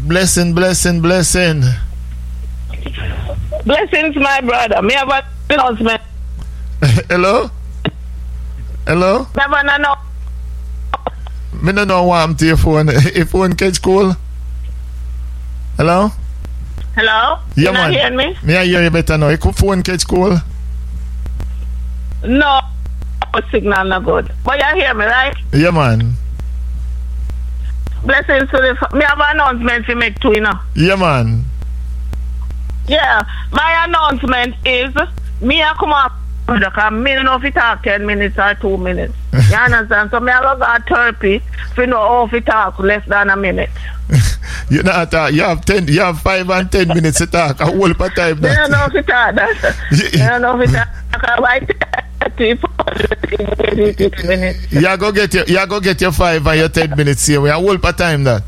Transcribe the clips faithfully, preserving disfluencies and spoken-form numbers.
Blessing, blessing, blessing. Blessings, my brother. Me have an announcement. Hello? Hello? Never know. Me no know what I'm to your phone. Your phone catch cool? Hello? Hello? Yeah, you man. not hearing me? Me I hear you better now. Your phone catch cool? No. Signal not good. But you hear me, right? Yeah, man. Blessings to the... Me have an announcement to make too, you know. Yeah, man. Yeah. My announcement is... Me I come up... Because me don't know if it talk ten minutes or two minutes. You understand? So me I go got therapy if you know how to talk less than a minute. You not talk. You have ten. You have five and ten minutes to talk. A whole part time. Me don't know if it talk that. Me don't know if it talk. You go get your. You go get your five and your ten minutes here. We are whole part time that.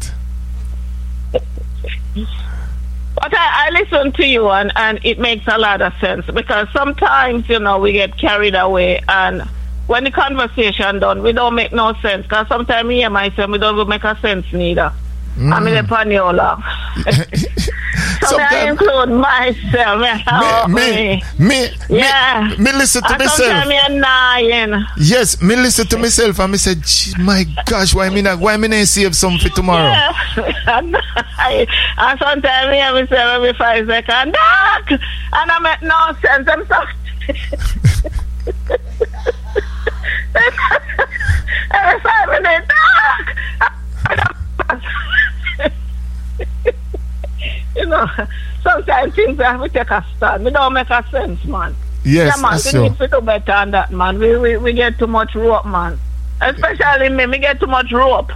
But I, I listen to you and, and it makes a lot of sense because sometimes, you know, we get carried away and when the conversation done, we don't make no sense because sometimes me and myself, we don't even make a sense neither. Mm. I mean, the paniola. So I include myself. Me, me, me, yeah. me, me listen to and myself. Sometimes me annoying. Yes, me listen to myself and me say, my gosh, why me not, why me not save some for tomorrow? Yeah. And sometimes me and myself every five seconds, dark, and I make no sense. I'm so. Every five minutes, dark. You know, sometimes things have to take a stand. We don't make a sense, man. Yes, yeah, man. We so. need to do better than that, man. We, we we get too much rope, man. Especially me, me get too much rope.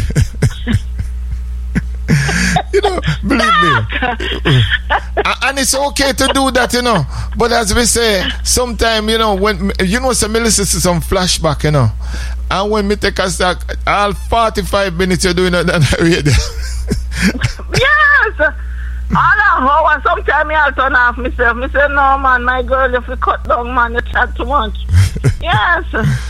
You know, believe me. And it's okay to do that, you know. But as we say, sometimes, you know, when you know, some listen to some flashback, you know. And when me take a stack, all forty-five minutes you're doing that on the radio. Yes. All that hour, sometimes I'll turn off myself. I say, no, man, my girl, if you cut down, man, you chat too much. Yes.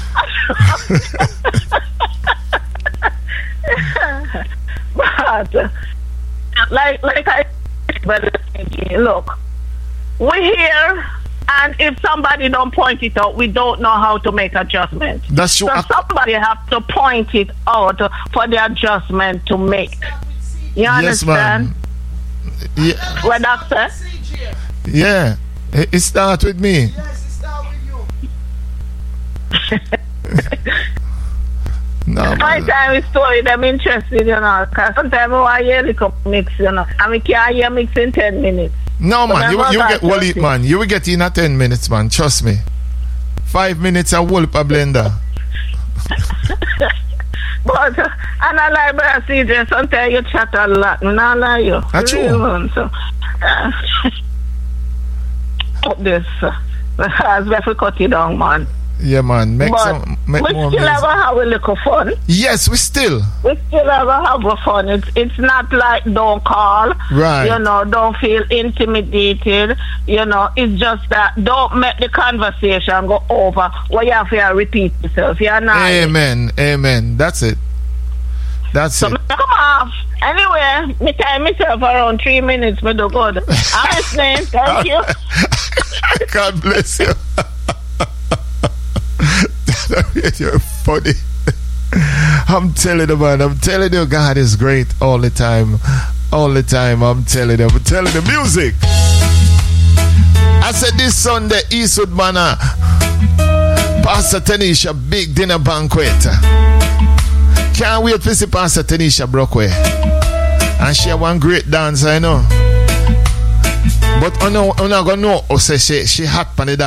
But, like, like I said, look, we here, and if somebody don't point it out, we don't know how to make adjustment. That's true. So somebody have to point it out for the adjustment to make. You understand? Yes, yeah. What doctor? Yeah. It, it starts with me. Yes, it starts with you. No, my time is story them interested, you know, because sometimes I hear little mix, you know. I mean, can't hear mix in ten minutes. No, man, you, you get well it, man. You will get in at ten minutes, man. Trust me. Five minutes a whole per blender. But uh, and I like Brother C J, sometimes you chat a lot. I don't lie you. That's true. So, uh, this, uh, as if we cut it down, man. Yeah, man. Make but some. Make we more still music. have a have a little fun. Yes, we still. We still have a have a fun. It's it's not like don't call. Right. You know, don't feel intimidated. You know, it's just that don't make the conversation go over where you have to repeat yourself. You're not. Amen. Amen. That's it. That's so it. Come off. Anyway, me time myself around three minutes. Me do good. I'm listening. Thank you. God bless you. You're funny. I'm telling you, man. I'm telling you, God is great all the time. All the time. I'm telling you. I'm telling you. Music. I said this Sunday, Eastwood Manor, Pastor Tanisha, big dinner banquet. Can't wait to see Pastor Tanisha Brockway. And she have one great dancer, I know. But I'm not going to know, she, she hot on the dance.